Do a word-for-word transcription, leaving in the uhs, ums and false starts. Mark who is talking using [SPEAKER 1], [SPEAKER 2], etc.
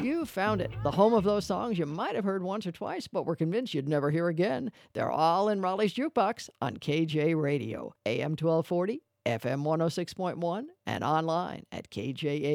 [SPEAKER 1] You found it, the home of those songs you might have heard once or twice, but were convinced you'd never hear again. They're all in Raleigh's Jukebox on K J Radio, A M twelve forty, F M one oh six point one, and online at K J A.